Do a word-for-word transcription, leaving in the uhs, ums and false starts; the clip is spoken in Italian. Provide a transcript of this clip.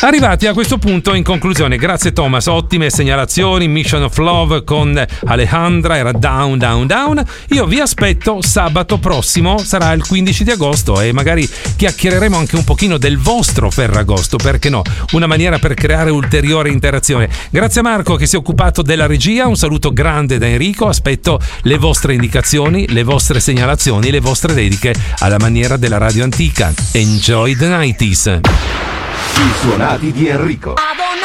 Arrivati a questo punto, in conclusione, grazie Thomas, ottime segnalazioni. Mission of Love con Alejandra era Down Down Down. Io vi aspetto sabato prossimo, sarà il quindici di agosto, e magari chiacchiereremo anche un pochino del vostro Ferragosto, perché no? Una maniera per creare ulteriore interazione. Grazie a Marco che si è occupato della regia, un saluto grande da Enrico, aspetto le vostre indicazioni, le vostre segnalazioni, le vostre dediche alla maniera della radio antica. Enjoy the nineties. I suonati di Enrico.